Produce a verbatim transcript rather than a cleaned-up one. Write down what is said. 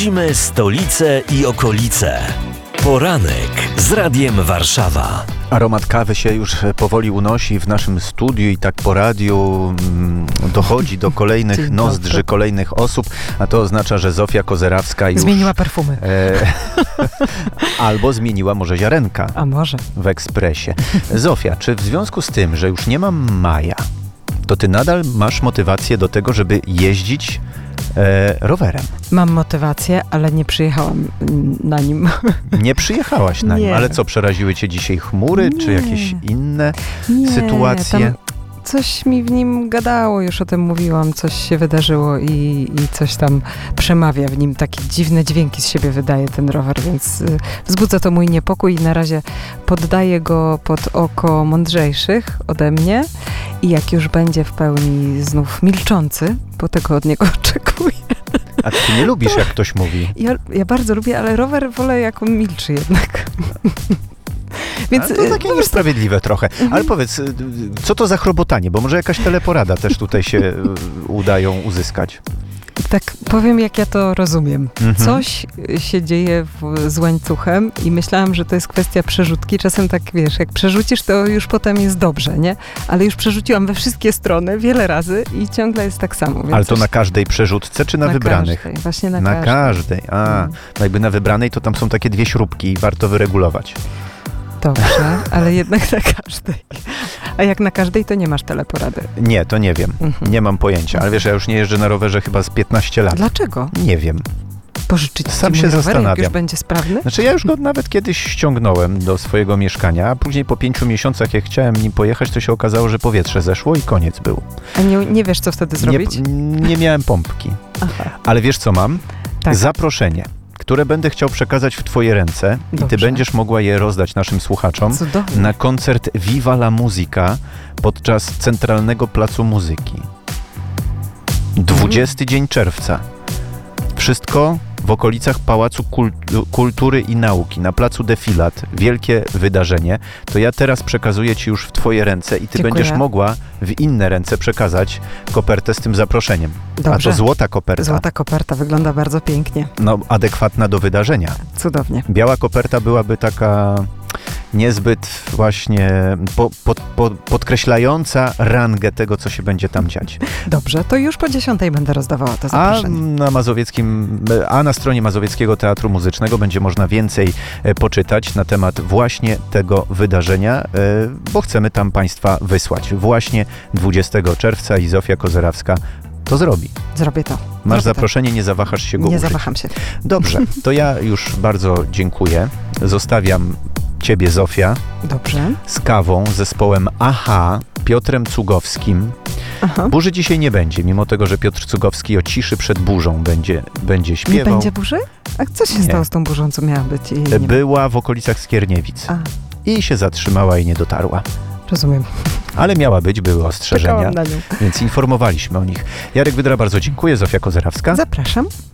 Śledzimy stolicę i okolice. Poranek z Radiem Warszawa. Aromat kawy się już powoli unosi w naszym studiu i tak po radiu mm, dochodzi do kolejnych nozdrzy, kolejnych osób, a to oznacza, że Zofia Kozerawska już... Zmieniła perfumy. E, albo zmieniła może ziarenka. A może. W ekspresie. Zofia, czy w związku z tym, że już nie mam maja, to ty nadal masz motywację do tego, żeby jeździć E, rowerem? Mam motywację, ale nie przyjechałam na nim. Nie przyjechałaś na nie. nim, ale co, przeraziły cię dzisiaj chmury, nie. czy jakieś inne nie, sytuacje? Tam coś mi w nim gadało, już o tym mówiłam, coś się wydarzyło i, i coś tam przemawia w nim. Takie dziwne dźwięki z siebie wydaje ten rower, więc y, wzbudza to mój niepokój i na razie poddaję go pod oko mądrzejszych ode mnie i jak już będzie w pełni znów milczący, bo tego od niego oczekuję. A ty nie lubisz, jak ktoś mówi? Ja, ja bardzo lubię, ale rower wolę, jak on milczy jednak. Więc to takie no, niesprawiedliwe trochę. Mhm. Ale powiedz, co to za chrobotanie? Bo może jakaś teleporada też tutaj się udają uzyskać. Tak powiem, jak ja to rozumiem. Mhm. Coś się dzieje w, z łańcuchem i myślałam, że to jest kwestia przerzutki. Czasem tak, wiesz, jak przerzucisz, to już potem jest dobrze, nie? Ale już przerzuciłam we wszystkie strony wiele razy i ciągle jest tak samo. Ale to coś... na każdej przerzutce, czy na, na wybranych? Każdej, właśnie na, na każdej. każdej. A, hmm. no jakby na wybranej to tam są takie dwie śrubki i warto wyregulować. Dobrze, ale jednak na każdej. A jak na każdej, to nie masz teleporady. Nie, to nie wiem. Mhm. Nie mam pojęcia. Ale wiesz, ja już nie jeżdżę na rowerze chyba z piętnaście lat. Dlaczego? Nie wiem. Pożyczyć Sam ci się rower, zastanawiam. Jak już będzie sprawny? Znaczy ja już go nawet kiedyś ściągnąłem do swojego mieszkania, a później po pięciu miesiącach, jak chciałem nim pojechać, to się okazało, że powietrze zeszło i koniec był. A nie, nie wiesz, co wtedy zrobić? Nie, nie miałem pompki. Aha. Ale wiesz, co mam? Tak. Zaproszenie, które będę chciał przekazać w twoje ręce. Dobrze. I ty będziesz mogła je rozdać naszym słuchaczom. Cudownie. Na koncert Viva la Musica podczas Centralnego Placu Muzyki. dwudziesty dzień czerwca. Wszystko w okolicach Pałacu Kultury i Nauki, na placu Defilat. Wielkie wydarzenie. To ja teraz przekazuję ci już w twoje ręce i ty Dziękuję. będziesz mogła w inne ręce przekazać kopertę z tym zaproszeniem. Dobrze. A to złota koperta. Złota koperta wygląda bardzo pięknie. No, adekwatna do wydarzenia. Cudownie. Biała koperta byłaby taka niezbyt właśnie po, po, po, podkreślająca rangę tego, co się będzie tam dziać. Dobrze, to już po dziesiątej będę rozdawała to zaproszenie. A na mazowieckim, a na stronie Mazowieckiego Teatru Muzycznego będzie można więcej poczytać na temat właśnie tego wydarzenia, bo chcemy tam Państwa wysłać. Właśnie dwudziestego czerwca i Zofia Kozerawska to zrobi. Zrobię to. Masz Zrobię zaproszenie, to. Nie zawahasz się go Nie użyć. zawaham się. Dobrze, to ja już bardzo dziękuję. Zostawiam ciebie, Zofia, dobrze, z kawą, zespołem Aha, Piotrem Cugowskim. Aha. Burzy dzisiaj nie będzie, mimo tego, że Piotr Cugowski o ciszy przed burzą będzie, będzie śpiewał. Nie będzie burzy? A co się nie. stało z tą burzą, co miała być? I Była w okolicach Skierniewic. A. I się zatrzymała i nie dotarła. Rozumiem. Ale miała być, były ostrzeżenia, na nią. Więc informowaliśmy o nich. Jarek Wydra, bardzo dziękuję. Zofia Kozerawska. Zapraszam.